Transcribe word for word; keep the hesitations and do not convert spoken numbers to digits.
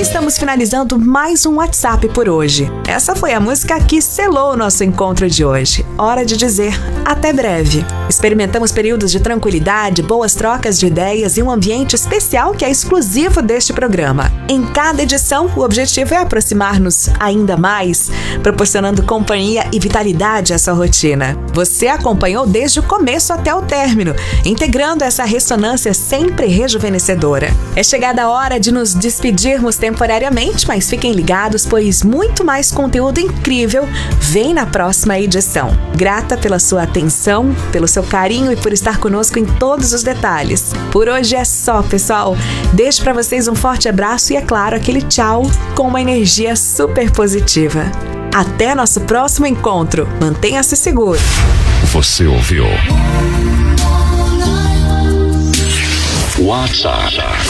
estamos finalizando mais um WhatsApp por hoje. Essa foi a música que selou o nosso encontro de hoje. Hora de dizer até breve. Experimentamos períodos de tranquilidade, boas trocas de ideias e um ambiente especial que é exclusivo deste programa. Em cada edição, o objetivo é aproximar-nos ainda mais, proporcionando companhia e vitalidade à sua rotina. Você acompanhou desde o começo até o término, integrando essa ressonância sempre rejuvenescedora. É chegada a hora de nos despedirmos temporariamente, mas fiquem ligados, pois muito mais conteúdo incrível vem na próxima edição. Grata pela sua atenção, pelo seu carinho e por estar conosco em todos os detalhes. Por hoje é só, pessoal. Deixo para vocês um forte abraço e, é claro, aquele tchau com uma energia super positiva. Até nosso próximo encontro. Mantenha-se seguro. Você ouviu WhatsApp